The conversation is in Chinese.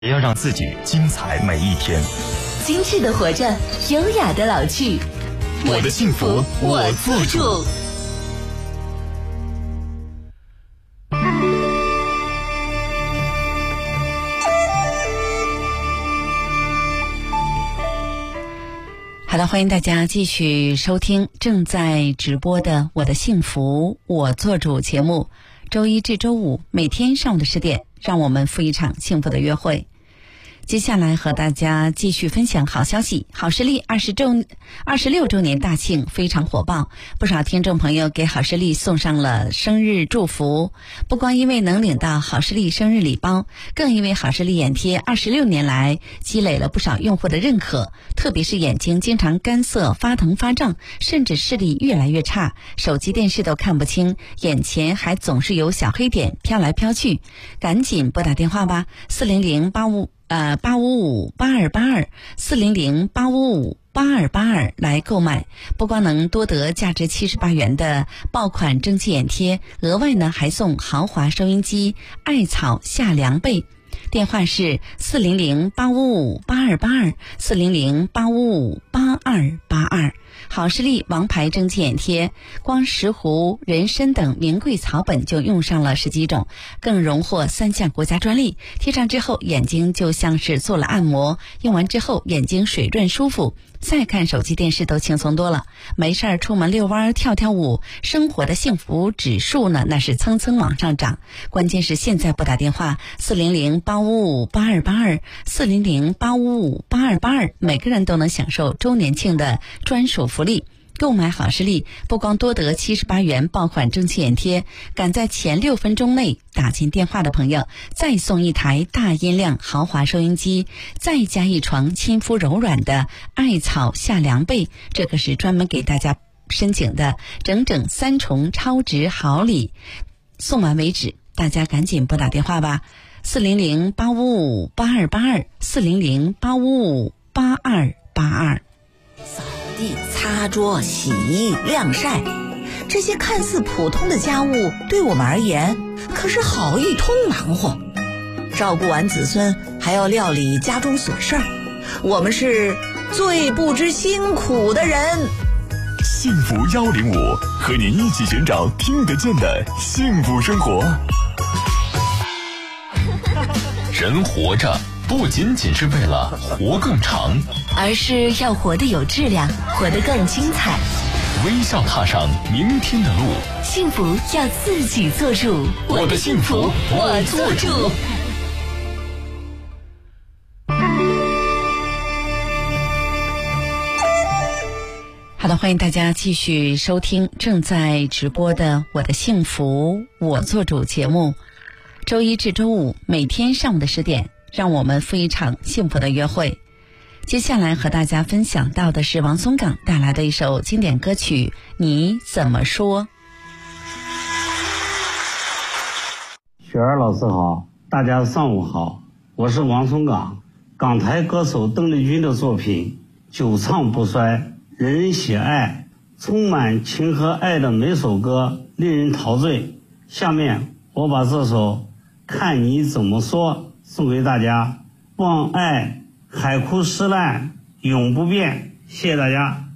也要让自己精彩每一天， 精致的活着，优雅的老去。 我的幸福我做主。 好的，欢迎大家继续收听正在直播的我的幸福我做主节目，周一至周五每天上午的10点，让我们赴一场幸福的约会。接下来和大家继续分享好消息，好视力26周年大庆非常火爆，不少听众朋友给好视力送上了生日祝福，不光因为能领到好视力生日礼包，更因为好视力眼贴26年来积累了不少用户的认可，特别是眼睛经常干涩发疼发胀，甚至视力越来越差，手机电视都看不清，眼前还总是有小黑点飘来飘去，赶紧拨打电话吧，855-8282，400-855-8282来购买，不光能多得价值78元的爆款蒸汽眼贴，额外呢还送豪华收音机、艾草夏凉被。电话是400-855-8282，400-855-8282。好视力王牌蒸汽眼贴，光石斛、人参等名贵草本就用上了10几种，更荣获3项国家专利。贴上之后，眼睛就像是做了按摩，用完之后眼睛水润舒服，再看手机电视都轻松多了。没事儿出门遛弯跳跳舞，生活的幸福指数呢那是蹭蹭往上涨。关键是现在拨打电话400-855-8282，400-855-8282，每个人都能享受周年庆的专属福利。购买好视力不光多得78元爆款蒸汽眼贴，赶在前6分钟内打进电话的朋友，再送一台大音量豪华收音机，再加一床亲肤柔软的艾草夏凉被，这个是专门给大家申请的整整3重超值好礼，送完为止，大家赶紧拨打电话吧，400-855-8282，400-855-8282。 扫地、擦桌、洗衣、晾晒，这些看似普通的家务对我们而言可是好一通忙活。照顾完子孙还要料理家中琐事儿，我们是最不知辛苦的人。 幸福105，和您一起寻找听得见的幸福生活。人活着不仅仅是为了活更长， 而是要活得有质量，活得更精彩。 微笑踏上明天的路， 幸福要自己做主。 我的幸福我做主。 好的，欢迎大家继续收听正在直播的我的幸福我做主节目，周一至周五每天上午的10点，让我们赴一场幸福的约会。接下来和大家分享到的是王松岗带来的一首经典歌曲《你怎么说》。 雪儿老师好，大家上午好，我是王松岗。港台歌手邓丽君的作品久唱不衰，人人喜爱，充满情和爱的每首歌令人陶醉。下面我把这首看你怎么说送给大家，望爱海枯石烂永不变，谢谢大家。